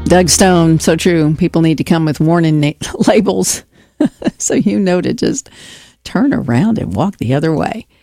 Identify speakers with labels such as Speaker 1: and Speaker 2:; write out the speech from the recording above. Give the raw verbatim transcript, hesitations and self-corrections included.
Speaker 1: Doug Stone, so true. People need to come with warning na- labels so you know to just turn around and walk the other way.